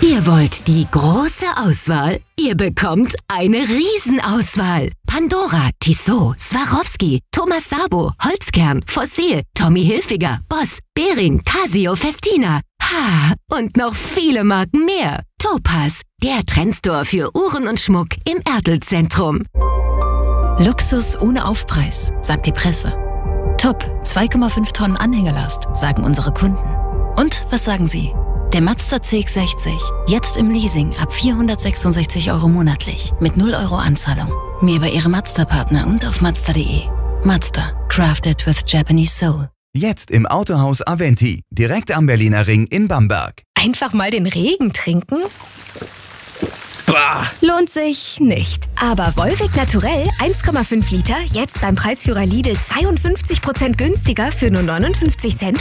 Ihr wollt die große Auswahl? Ihr bekommt eine Riesenauswahl. Pandora, Tissot, Swarovski, Thomas Sabo, Holzkern, Fossil, Tommy Hilfiger, Boss, Bering, Casio, Festina. Und noch viele Marken mehr. Topaz, der Trendstore für Uhren und Schmuck im Ertelzentrum. Luxus ohne Aufpreis, sagt die Presse. Top, 2,5 Tonnen Anhängerlast, sagen unsere Kunden. Und was sagen Sie? Der Mazda CX-60, jetzt im Leasing ab 466 € monatlich, mit 0 € Anzahlung. Mehr bei Ihrem Mazda-Partner und auf Mazda.de. Mazda, crafted with Japanese soul. Jetzt im Autohaus Aventi, direkt am Berliner Ring in Bamberg. Einfach mal den Regen trinken? Bah. Lohnt sich nicht. Aber Volvic Naturell 1,5 Liter, jetzt beim Preisführer Lidl 52% günstiger für nur 59 Cent